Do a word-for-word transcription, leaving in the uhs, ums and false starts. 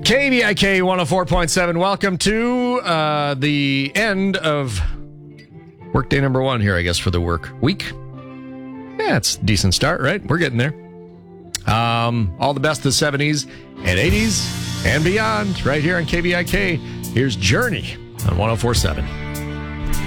K B I K one oh four point seven. Welcome to uh, the end of workday number one here, I guess, for the work week. Yeah, it's a decent start, right? We're getting there. Um, all the best of the seventies and eighties and beyond right here on K B I K. Here's Journey on one oh four point seven.